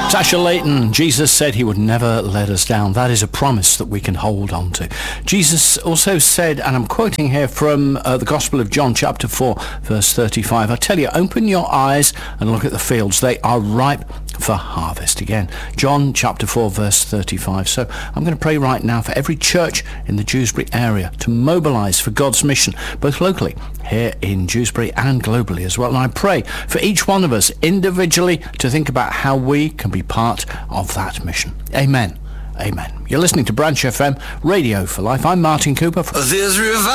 Tasha Layton, Jesus said he would never let us down. That is a promise that we can hold on to. Jesus also said, and I'm quoting here from the Gospel of John chapter 4 verse 35, I tell you, open your eyes and look at the fields. They are ripe for harvest. Again, John chapter 4 verse 35. So I'm going to pray right now for every church in the Dewsbury area to mobilize for God's mission, both locally here in Dewsbury and globally as well. And I pray for each one of us individually to think about how we can be part of that mission. Amen. Amen. You're listening to Branch FM, Radio for Life. I'm Martin Cooper. There's revival.